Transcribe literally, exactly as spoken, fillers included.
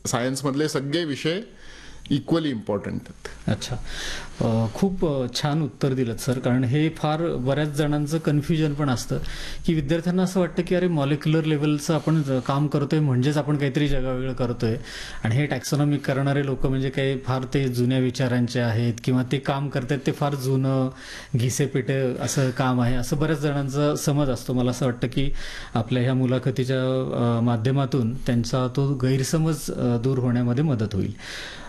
सायन्समधले सगळे विषय equally important आहेत. अच्छा. अ, खूप अ, छान उत्तर दिलं सर, कारण हे फार बऱ्याच जणांचं कन्फ्युजन पण असतं की विद्यार्थ्यांना असं वाटतं की अरे मॉलिक्युलर लेवलचं आपण ज- काम करतोय म्हणजेच आपण काहीतरी जगावेगळं करतोय, आणि हे टॅक्सॉनॉमी करणारे लोक म्हणजे काही फार ते जुन्या विचारांचे आहेत किंवा ते काम करतात ते फार जुनं घिसेपिटे असं काम आहे, असं बऱ्याच जणांचा समज असतो. मला असं वाटतं की आपल्या ह्या मुलाखतीच्या अ, माध्यमातून त्यांचा तो गैरसमज अ, दूर होण्यामध्ये मदत होईल.